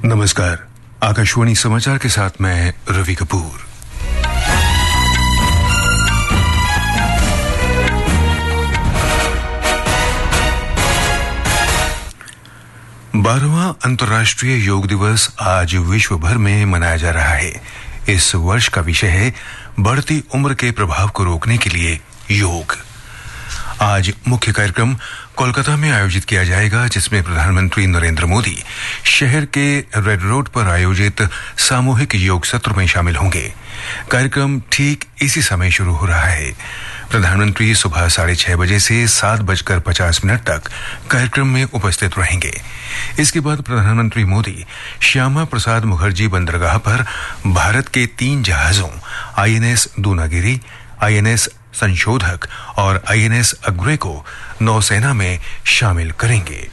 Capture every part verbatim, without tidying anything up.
नमस्कार, आकाशवाणी समाचार के साथ मैं रवि कपूर। बारहवां अंतर्राष्ट्रीय योग दिवस आज विश्व भर में मनाया जा रहा है। इस वर्ष का विषय है बढ़ती उम्र के प्रभाव को रोकने के लिए योग। आज मुख्य कार्यक्रम कोलकाता में आयोजित किया जाएगा, जिसमें प्रधानमंत्री नरेंद्र मोदी शहर के रेड रोड पर आयोजित सामूहिक योग सत्र में शामिल होंगे। कार्यक्रम ठीक इसी समय शुरू हो रहा है। प्रधानमंत्री सुबह साढ़े छह बजे से सात बजकर पचास मिनट तक कार्यक्रम में उपस्थित रहेंगे। इसके बाद प्रधानमंत्री मोदी श्यामा प्रसाद मुखर्जी बंदरगाह पर भारत के तीन जहाजों आईएनएस दूनागिरी, आईएनएस संशोधक और आईएनएस अग्रे को नौसेना में शामिल करेंगे।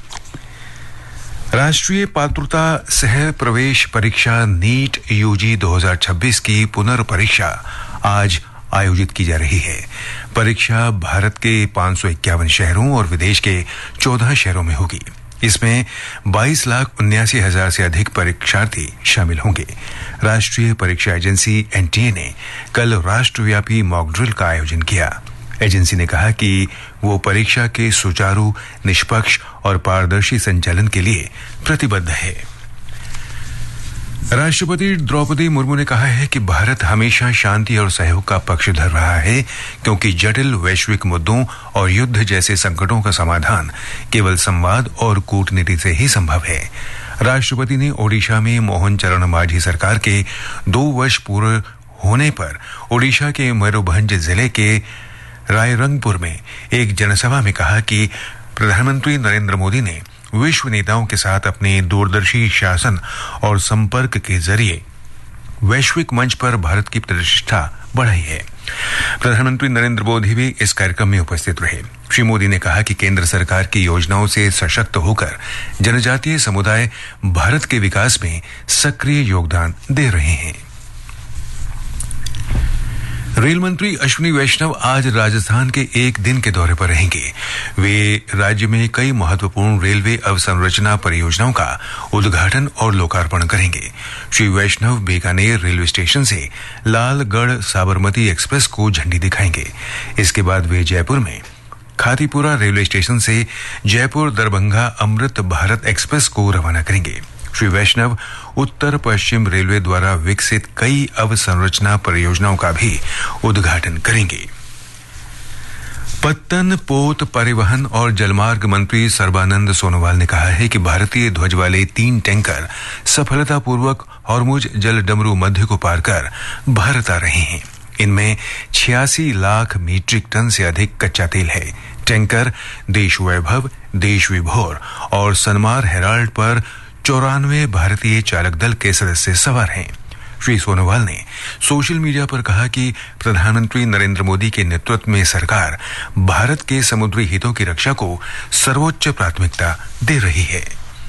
राष्ट्रीय पात्रता सह प्रवेश परीक्षा नीट यूजी दो हज़ार छब्बीस की पुनर्परीक्षा आज आयोजित की जा रही है। परीक्षा भारत के पाँच सौ इक्यावन शहरों और विदेश के चौदह शहरों में होगी। इसमें बाईस लाख उन्यासी हजार से अधिक परीक्षार्थी शामिल होंगे। राष्ट्रीय परीक्षा एजेंसी एनटीए ने कल राष्ट्रव्यापी मॉक ड्रिल का आयोजन किया। एजेंसी ने कहा कि वो परीक्षा के सुचारू, निष्पक्ष और पारदर्शी संचालन के लिए प्रतिबद्ध है। राष्ट्रपति द्रौपदी मुर्मू ने कहा है कि भारत हमेशा शांति और सहयोग का पक्षधर रहा है, क्योंकि जटिल वैश्विक मुद्दों और युद्ध जैसे संकटों का समाधान केवल संवाद और कूटनीति से ही संभव है। राष्ट्रपति ने ओडिशा में मोहन चरण मांझी सरकार के दो वर्ष पूरे होने पर ओडिशा के मयूरभंज जिले के रायरंगपुर में एक जनसभा में कहा कि प्रधानमंत्री नरेंद्र मोदी ने विश्व नेताओं के साथ अपने दूरदर्शी शासन और संपर्क के जरिए वैश्विक मंच पर भारत की प्रतिष्ठा बढ़ाई है। प्रधानमंत्री नरेंद्र मोदी भी इस कार्यक्रम में उपस्थित रहे। श्री मोदी ने कहा कि केंद्र सरकार की योजनाओं से सशक्त होकर जनजातीय समुदाय भारत के विकास में सक्रिय योगदान दे रहे हैं। रेल मंत्री अश्विनी वैष्णव आज राजस्थान के एक दिन के दौरे पर रहेंगे। वे राज्य में कई महत्वपूर्ण रेलवे अवसंरचना परियोजनाओं का उद्घाटन और लोकार्पण करेंगे। श्री वैष्णव बीकानेर रेलवे स्टेशन से लालगढ़ साबरमती एक्सप्रेस को झंडी दिखाएंगे। इसके बाद वे जयपुर में खातीपुरा रेलवे स्टेशन से जयपुर दरभंगा अमृत भारत एक्सप्रेस को रवाना करेंगे। श्री वैष्णव उत्तर पश्चिम रेलवे द्वारा विकसित कई अवसंरचना परियोजनाओं का भी उद्घाटन करेंगे। पत्तन, पोत, परिवहन और जलमार्ग मंत्री सर्बानंद सोनोवाल ने कहा है कि भारतीय ध्वज वाले तीन टैंकर सफलतापूर्वक हॉर्मुज जल डमरू मध्य को पार कर भारत आ रहे हैं। इनमें छियासी लाख मीट्रिक टन से अधिक कच्चा तेल है। टैंकर देश वैभव, देश विभोर और सनमार हेराल्ड पर चौरानवे भारतीय चालक दल के सदस्य सवार हैं। श्री सोनोवाल ने सोशल मीडिया पर कहा कि प्रधानमंत्री नरेंद्र मोदी के नेतृत्व में सरकार भारत के समुद्री हितों की रक्षा को सर्वोच्च प्राथमिकता दे रही है।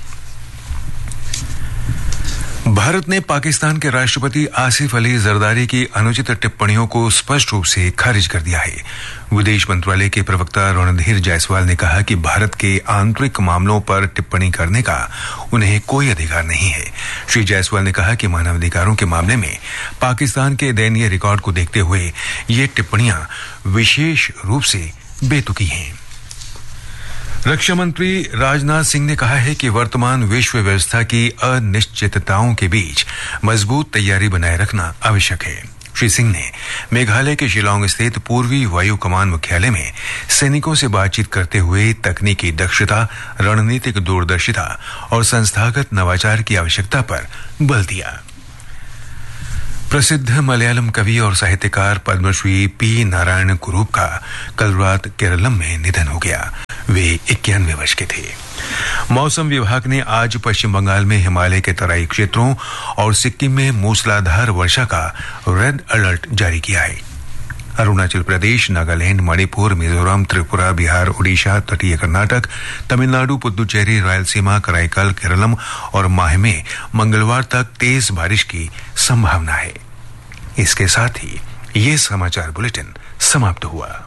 भारत ने पाकिस्तान के राष्ट्रपति आसिफ अली जरदारी की अनुचित टिप्पणियों को स्पष्ट रूप से खारिज कर दिया है। विदेश मंत्रालय के प्रवक्ता रणधीर जायसवाल ने कहा कि भारत के आंतरिक मामलों पर टिप्पणी करने का उन्हें कोई अधिकार नहीं है। श्री जायसवाल ने कहा कि मानवाधिकारों के मामले में पाकिस्तान के दयनीय रिकॉर्ड को देखते हुए ये टिप्पणियां विशेष रूप से बेतुकी हैं। रक्षा मंत्री राजनाथ सिंह ने कहा है कि वर्तमान विश्व व्यवस्था की अनिश्चितताओं के बीच मजबूत तैयारी बनाए रखना आवश्यक है। श्री सिंह ने मेघालय के शिलांग स्थित पूर्वी वायु कमान मुख्यालय में सैनिकों से बातचीत करते हुए तकनीकी दक्षता, रणनीतिक दूरदर्शिता और संस्थागत नवाचार की आवश्यकता पर बल दिया। प्रसिद्ध मलयालम कवि और साहित्यकार पद्मश्री पी नारायण कुरूप का कल रात केरलम में निधन हो गया। वे इक्यानवे वर्ष के थे। मौसम विभाग ने आज पश्चिम बंगाल में हिमालय के तराई क्षेत्रों और सिक्किम में मूसलाधार वर्षा का रेड अलर्ट जारी किया है। अरुणाचल प्रदेश, नागालैंड, मणिपुर, मिजोरम, त्रिपुरा, बिहार, ओडिशा, तटीय कर्नाटक, तमिलनाडु, पुदुचेरी, रायलसीमा, कराईकल, केरलम और माह में मंगलवार तक तेज बारिश की संभावना है। इसके साथ ही ये समाचार बुलेटिन समाप्त हुआ।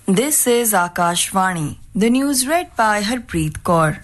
This is Akashvani. The news read by Harpreet Kaur.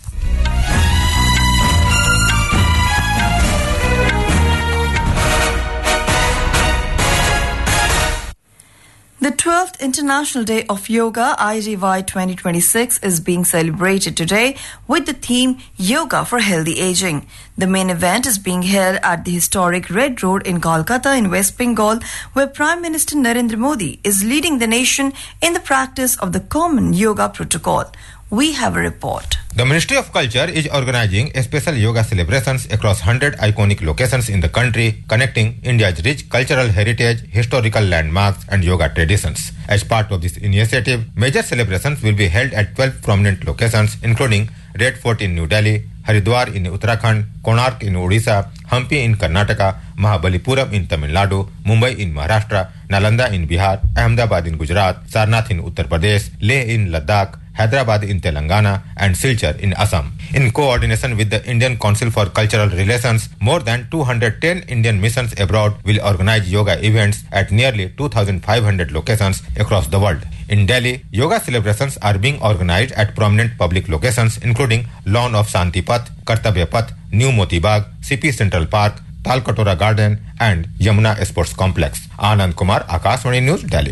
The twelfth International Day of Yoga, I D Y twenty twenty-six, is being celebrated today with the theme Yoga for Healthy Aging. The main event is being held at the historic Red Road in Kolkata in West Bengal, where Prime Minister Narendra Modi is leading the nation in the practice of the common yoga protocol. We have a report. The Ministry of Culture is organizing special yoga celebrations across one hundred iconic locations in the country, connecting India's rich cultural heritage, historical landmarks and yoga traditions. As part of this initiative, major celebrations will be held at twelve prominent locations, including Red Fort in New Delhi, Haridwar in Uttarakhand, Konark in Odisha, Hampi in Karnataka, Mahabalipuram in Tamil Nadu, Mumbai in Maharashtra, Nalanda in Bihar, Ahmedabad in Gujarat, Sarnath in Uttar Pradesh, Leh in Ladakh, Hyderabad in Telangana and Silchar in Assam. In coordination with the Indian Council for Cultural Relations, more than two hundred ten Indian missions abroad will organize yoga events at nearly two thousand five hundred locations across the world. In Delhi, yoga celebrations are being organized at prominent public locations including Lawn of Shanti Path, Kartavya Path, New Moti Bagh, C P Central Park, Talkatora Garden and Yamuna Sports Complex. Anand Kumar, Akashvani News, Delhi.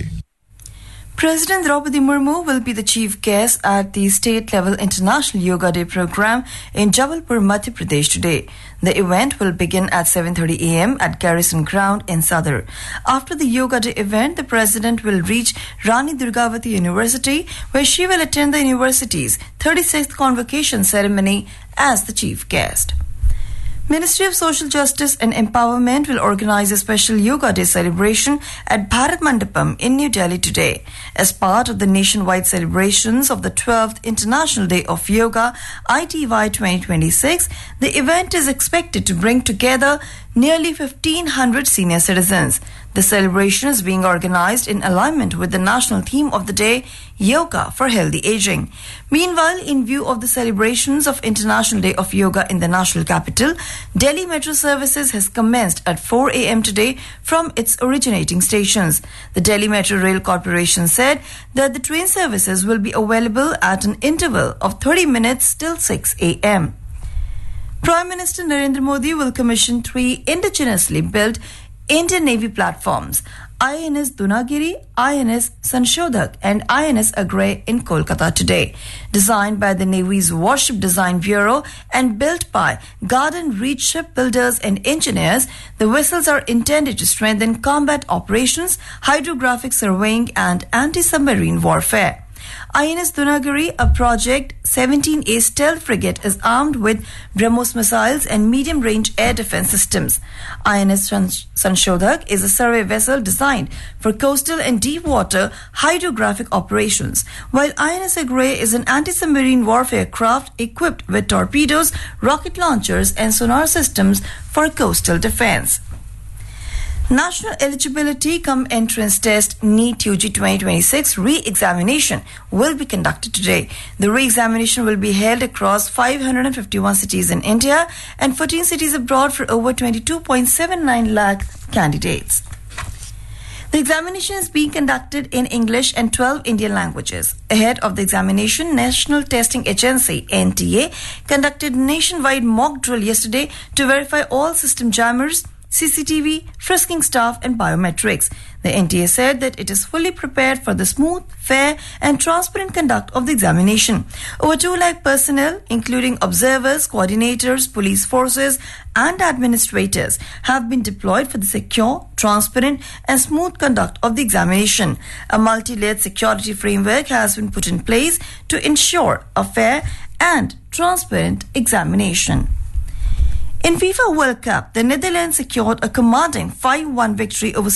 President Draupadi Murmu will be the chief guest at the state-level International Yoga Day program in Jabalpur, Madhya Pradesh today. The event will begin at seven thirty a m at Garrison Ground in Sadar. After the Yoga Day event, the president will reach Rani Durgavati University, where she will attend the university's thirty-sixth convocation ceremony as the chief guest. Ministry of Social Justice and Empowerment will organize a special Yoga Day celebration at Bharat Mandapam in New Delhi today. As part of the nationwide celebrations of the twelfth International Day of Yoga, I D Y twenty twenty-six, the event is expected to bring together nearly fifteen hundred senior citizens. The celebration is being organized in alignment with the national theme of the day, Yoga for Healthy Aging. Meanwhile, in view of the celebrations of International Day of Yoga in the national capital, Delhi Metro services has commenced at four a m today from its originating stations. The Delhi Metro Rail Corporation said that the train services will be available at an interval of thirty minutes till six a m Prime Minister Narendra Modi will commission three indigenously built Indian Navy platforms, I N S Dunagiri, I N S Sanshodhak and I N S Agray in Kolkata today. Designed by the Navy's Warship Design Bureau and built by Garden Reach shipbuilders and engineers, the vessels are intended to strengthen combat operations, hydrographic surveying and anti-submarine warfare. I N S Dunagiri, a Project seventeen A stealth frigate, is armed with BrahMos missiles and medium-range air defense systems. I N S Sanshodhak is a survey vessel designed for coastal and deep-water hydrographic operations, while I N S Agray is an anti-submarine warfare craft equipped with torpedoes, rocket launchers and sonar systems for coastal defense. National Eligibility cum Entrance Test NEET U G twenty twenty-six re-examination will be conducted today. The re-examination will be held across five hundred fifty-one cities in India and fourteen cities abroad for over twenty-two point seven nine lakh candidates. The examination is being conducted in English and twelve Indian languages. Ahead of the examination, National Testing Agency N T A conducted nationwide mock drill yesterday to verify all system jammers, C C T V, frisking staff and biometrics. The N T A said that it is fully prepared for the smooth, fair and transparent conduct of the examination. Over two lakh personnel, including observers, coordinators, police forces and administrators, have been deployed for the secure, transparent and smooth conduct of the examination. A multi-layered security framework has been put in place to ensure a fair and transparent examination. In FIFA World Cup, the Netherlands secured a commanding five one victory over